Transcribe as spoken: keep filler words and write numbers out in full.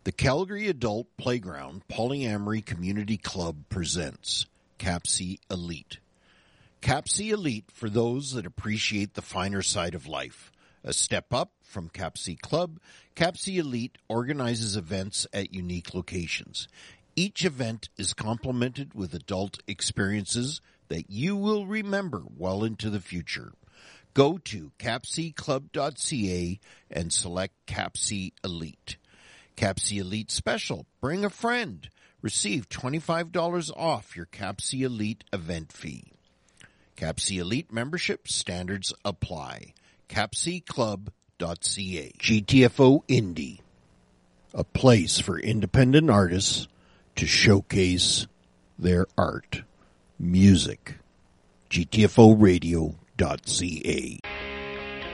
The Calgary Adult Playground Polyamory Community Club presents CAPC Elite. CAPC Elite for those that appreciate the finer side of life. A step up from CAPC Club, CAPC Elite organizes events at unique locations. Each event is complemented with adult experiences that you will remember well into the future. Go to capc club dot c a and select CAPC Elite. CAPC Elite Special. Bring a friend. Receive twenty-five dollars off your CAPC Elite event fee. CAPC Elite membership standards apply. capc club dot c a. G T F O Indie. A place for independent artists to showcase their art. Music. G T F O radio dot c a.